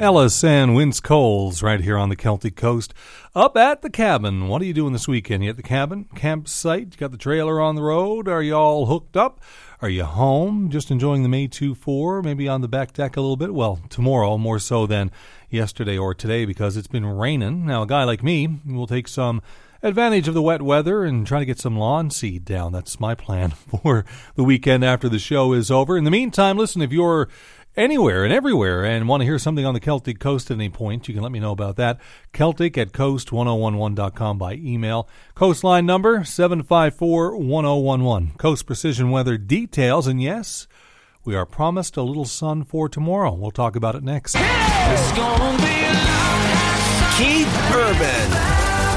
Ellis and Vince Coles right here on the Celtic Coast. Up at the cabin. What are you doing this weekend? You at the cabin? Campsite? You got the trailer on the road? Are you all hooked up? Are you home? Just enjoying the May 2-4? Maybe on the back deck a little bit? Well, tomorrow more so than yesterday or today because it's been raining. Now, a guy like me will take some advantage of the wet weather and try to get some lawn seed down. That's my plan for the weekend after the show is over. In the meantime, listen, if you're anywhere and everywhere and want to hear something on the Celtic Coast at any point, you can let me know about that. Celtic at coast1011.com by email. Coastline number 754-1011. Coast Precision Weather details, and yes, we are promised a little sun for tomorrow. We'll talk about it next. It's gonna be Keith Urban.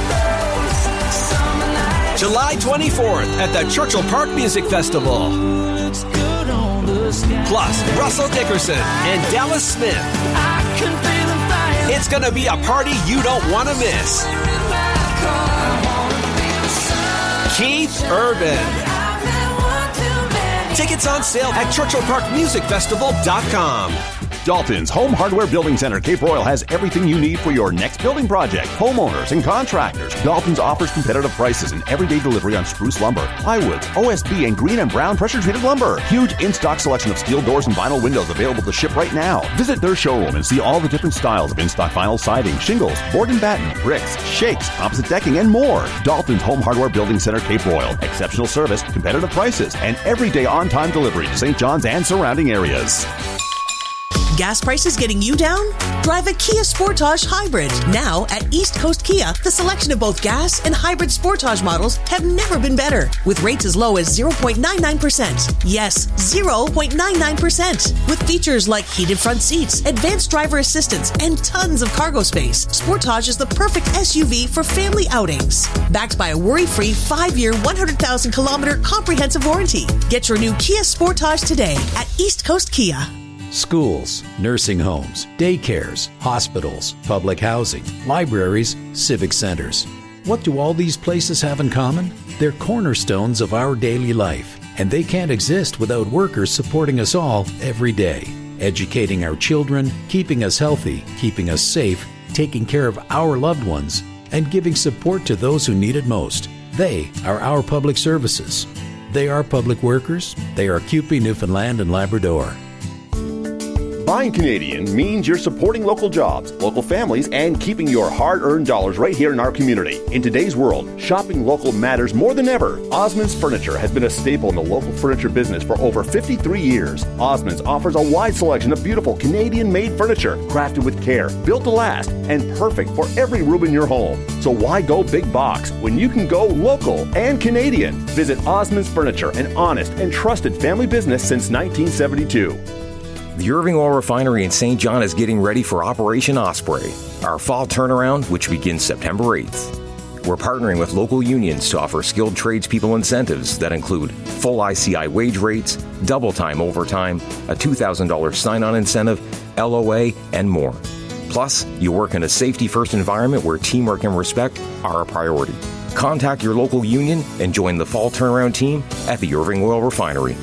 July 24th at the Churchill Park Music Festival. Plus, Russell Dickerson and Dallas Smith. It's going to be a party you don't want to miss. Keith Urban. Tickets on sale at ChurchillParkMusicFestival.com. Dalton's Home Hardware Building Center Cape Royal has everything you need for your next building project. Homeowners and contractors. Dalton's offers competitive prices and everyday delivery on spruce lumber, plywoods, OSB, and green and brown pressure-treated lumber. Huge in-stock selection of steel doors and vinyl windows available to ship right now. Visit their showroom and see all the different styles of in-stock vinyl siding, shingles, board and batten, bricks, shakes, composite decking, and more. Dalton's Home Hardware Building Center Cape Royal. Exceptional service, competitive prices, and everyday on-time delivery to St. John's and surrounding areas. Gas prices getting you down? Drive a Kia Sportage Hybrid. Now at East Coast Kia, the selection of both gas and hybrid Sportage models have never been better. With rates as low as 0.99%. Yes, 0.99%. With features like heated front seats, advanced driver assistance, and tons of cargo space, Sportage is the perfect SUV for family outings. Backed by a worry-free 5-year, 100,000-kilometer comprehensive warranty. Get your new Kia Sportage today at East Coast Kia. Schools, nursing homes, daycares, hospitals, public housing, libraries, civic centers. What do all these places have in common? They're cornerstones of our daily life, and they can't exist without workers supporting us all every day, educating our children, keeping us healthy, keeping us safe, taking care of our loved ones, and giving support to those who need it most. They are our public services. They are public workers. They are CUPE Newfoundland and Labrador. Buying Canadian means you're supporting local jobs, local families, and keeping your hard-earned dollars right here in our community. In today's world, shopping local matters more than ever. Osmond's Furniture has been a staple in the local furniture business for over 53 years. Osmond's offers a wide selection of beautiful Canadian-made furniture, crafted with care, built to last, and perfect for every room in your home. So why go big box when you can go local and Canadian? Visit Osmond's Furniture, an honest and trusted family business since 1972. The Irving Oil Refinery in St. John is getting ready for Operation Osprey, our fall turnaround, which begins September 8th. We're partnering with local unions to offer skilled tradespeople incentives that include full ICI wage rates, double time overtime, a $2,000 sign-on incentive, LOA, and more. Plus, you work in a safety-first environment where teamwork and respect are a priority. Contact your local union and join the fall turnaround team at the Irving Oil Refinery.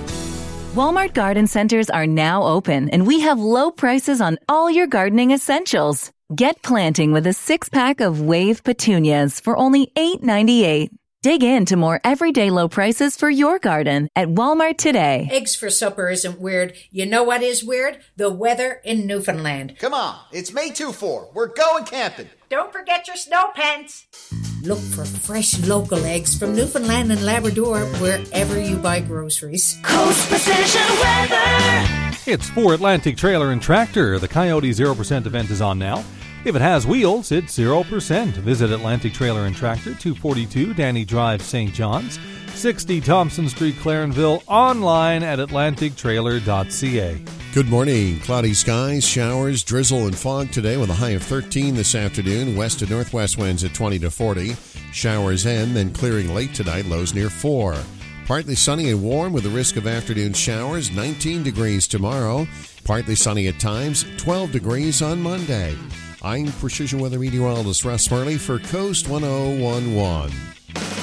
Walmart Garden Centers are now open, and we have low prices on all your gardening essentials. Get planting with a 6-pack of Wave Petunias for only $8.98. Dig into more everyday low prices for your garden at Walmart today. Eggs for supper isn't weird. You know what is weird? The weather in Newfoundland. Come on, it's May 2-4. We're going camping. Don't forget your snow pants. Look for fresh local eggs from Newfoundland and Labrador wherever you buy groceries. Coast Precision Weather. It's for Atlantic Trailer and Tractor. The Coyote 0% event is on now. If it has wheels, it's 0%. Visit Atlantic Trailer and Tractor, 242 Danny Drive, St. John's, 60 Thompson Street, Clarenville, online at atlantictrailer.ca. Good morning. Cloudy skies, showers, drizzle, and fog today with a high of 13 this afternoon. West to northwest winds at 20 to 40. Showers end, then clearing late tonight, lows near 4. Partly sunny and warm with the risk of afternoon showers, 19 degrees tomorrow. Partly sunny at times, 12 degrees on Monday. I'm Precision Weather Meteorologist Russ Murley for Coast 1011.